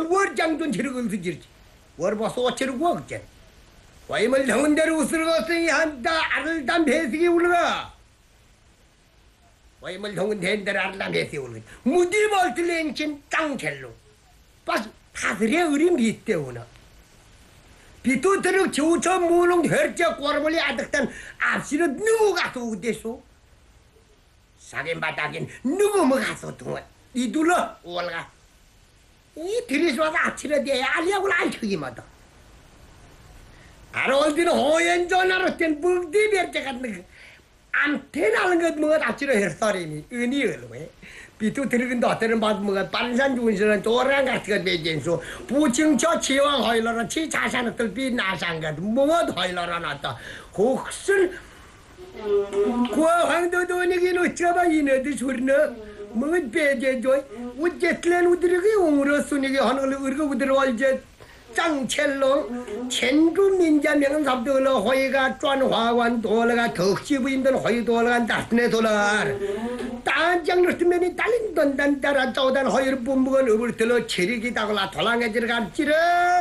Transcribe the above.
월 월장돈 지르건 수지르지 월버서 어찌르고 그제 와이물 정은 대로 웃으러갔으니 한다 아들단 배식이 울어가 와이물 정은 대대로 아들단 배식이 울어가 무디 멀틀랭친 땅켈로 빠스 파들의 의림 리때우나 비토트럭 저우처 무농 혈적 꼬라벌리 아득단 앞시로 누구가 도우대소 사긴 바닥인 누구 뭐 가서 동안 이둘러 올라가 이 들이서와서 아치러 대야 알리하고 알켜기마다 알아 어디는 호연 전화로 땐 묵디 별자 같은 암테나는 것 뭐가 아치러 혈살이니 은이 얼왜 비투 들은 너들은 봐도 뭐가 반산 중에서는 도랑 같은 것 매진소 부칭처 치왕 허일러라 치 자산을 비 나산 것 뭐가 허일러라 났다 혹시 과황도 돈이긴 어쩌봐 이너들 소리나 뭐가 배제죠 우제틀렌 우드르기 옹으로쓰니기 하늘을 으르고 우드르월제 짱첼롱 천주 민자명은 삽도로 호이가 쫀화관 돌아가 덕시부인들 호이 돌아간 다스네 돌아 딴장로 뜨면이 딸린 돈단 따라 쪼단 호이를 뿜부건 업을 들어 체리기 다고라 돌랑에 들어간 찌르